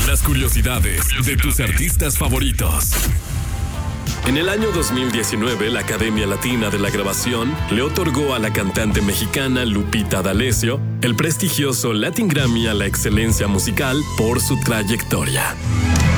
Las curiosidades de tus artistas favoritos. En el año 2019, la Academia Latina de la Grabación le otorgó a la cantante mexicana Lupita D'Alessio el prestigioso Latin Grammy a la excelencia musical por su trayectoria.